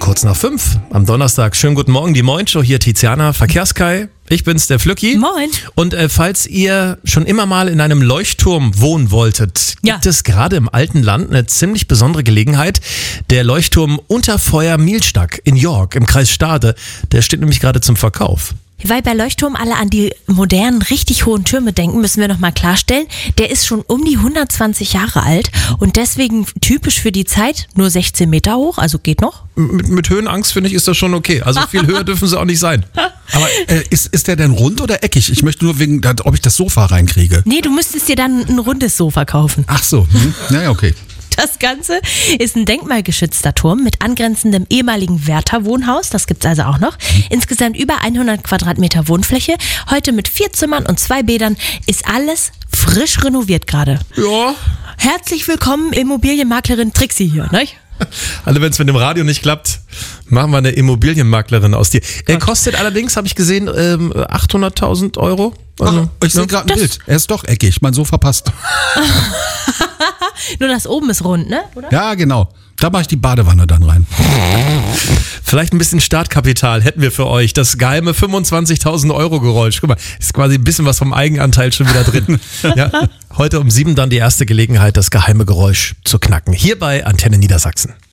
Kurz nach 5 am Donnerstag. Schönen guten Morgen, die Moin-Show. Hier Tiziana, Verkehrskai. Ich bin's, der Flücki. Moin. Und falls ihr schon immer mal in einem Leuchtturm wohnen wolltet, gibt es gerade im alten Land eine ziemlich besondere Gelegenheit. Der Leuchtturm Unterfeuer Mielstack in York im Kreis Stade, der steht nämlich gerade zum Verkauf. Weil bei Leuchtturm alle an die modernen, richtig hohen Türme denken, müssen wir nochmal klarstellen, der ist schon um die 120 Jahre alt und deswegen typisch für die Zeit, nur 16 Meter hoch, also geht noch. Mit Höhenangst finde ich, ist das schon okay. Also viel höher dürfen sie auch nicht sein. Aber ist der denn rund oder eckig? Ich möchte nur wegen, ob ich das Sofa reinkriege. Nee, du müsstest dir dann ein rundes Sofa kaufen. Ach so, naja, okay. Das Ganze ist ein denkmalgeschützter Turm mit angrenzendem ehemaligen Wärterwohnhaus. Das gibt's also auch noch. Insgesamt über 100 Quadratmeter Wohnfläche. Heute mit 4 Zimmern und 2 Bädern ist alles frisch renoviert gerade. Ja. Herzlich willkommen, Immobilienmaklerin Trixi hier, ne? Also wenn es mit dem Radio nicht klappt, machen wir eine Immobilienmaklerin aus dir. Er kostet allerdings, habe ich gesehen, 800.000 Euro. Also, ich sehe gerade ein Bild. Er ist doch eckig. Mein Sofa passt. Nur das oben ist rund, ne? Oder? Ja, genau. Da mache ich die Badewanne dann rein. Vielleicht ein bisschen Startkapital hätten wir für euch. Das geheime 25.000 Euro Geräusch. Guck mal, ist quasi ein bisschen was vom Eigenanteil schon wieder drin. Ja, heute um 7 dann die erste Gelegenheit, das geheime Geräusch zu knacken. Hier bei Antenne Niedersachsen.